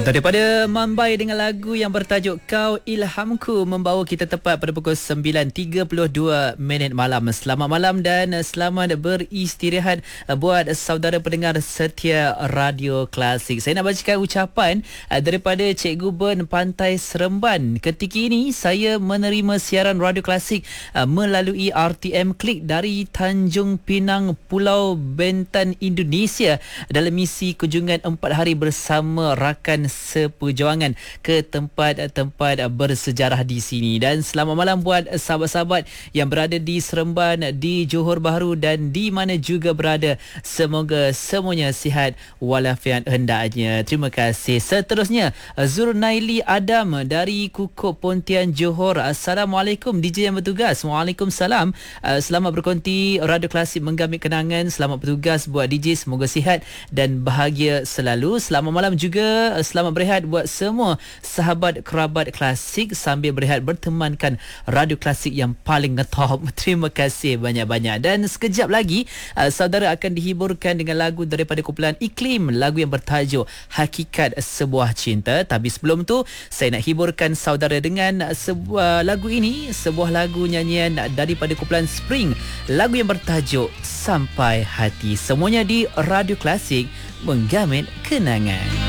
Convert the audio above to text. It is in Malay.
Daripada Mumbai dengan lagu yang bertajuk Kau Ilhamku membawa kita tepat pada pukul 9.32 malam. Selamat malam dan selamat beristirahat buat saudara pendengar setia Radio Klasik. Saya nak bacakan ucapan daripada Cikgu Ben Pantai Seremban. Ketika ini saya menerima siaran Radio Klasik melalui RTM Klik dari Tanjung Pinang, Pulau Bentan, Indonesia dalam misi kunjungan 4 hari bersama rakan seperjuangan ke tempat-tempat bersejarah di sini. Dan selamat malam buat sahabat-sahabat yang berada di Seremban, di Johor Bahru dan di mana juga berada. Semoga semuanya sihat walafiat hendaknya. Terima kasih. Seterusnya Zurnaili Adam dari Kukuk Pontian, Johor. Assalamualaikum DJ yang bertugas. Waalaikumsalam. Selamat berkonti Radio Klasik menggamit kenangan. Selamat bertugas buat DJ. Semoga sihat dan bahagia selalu. Selamat malam juga. Selamat berehat buat semua sahabat kerabat Klasik sambil berehat bertemankan Radio Klasik yang paling ngetop. Terima kasih banyak-banyak. Dan sekejap lagi saudara akan dihiburkan dengan lagu daripada kumpulan Iklim, lagu yang bertajuk Hakikat Sebuah Cinta. Tapi sebelum tu saya nak hiburkan saudara dengan sebuah lagu ini, sebuah lagu nyanyian daripada kumpulan Spring, lagu yang bertajuk Sampai Hati. Semuanya di Radio Klasik menggamit kenangan.